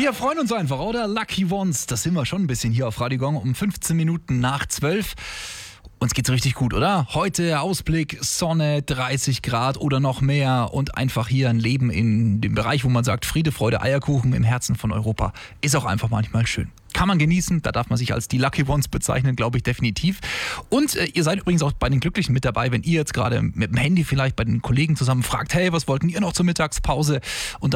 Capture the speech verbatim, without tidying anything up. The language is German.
Wir freuen uns einfach, oder? Lucky Ones, das sind wir schon ein bisschen hier auf Radio Gong um fünfzehn Minuten nach zwölf. Uns geht's richtig gut, oder? Heute Ausblick, Sonne, dreißig Grad oder noch mehr und einfach hier ein Leben in dem Bereich, wo man sagt, Friede, Freude, Eierkuchen im Herzen von Europa. Ist auch einfach manchmal schön. Kann man genießen, da darf man sich als die Lucky Ones bezeichnen, glaube ich, definitiv. Und äh, ihr seid übrigens auch bei den Glücklichen mit dabei, wenn ihr jetzt gerade mit dem Handy vielleicht bei den Kollegen zusammen fragt, hey, was wollten ihr noch zur Mittagspause? Und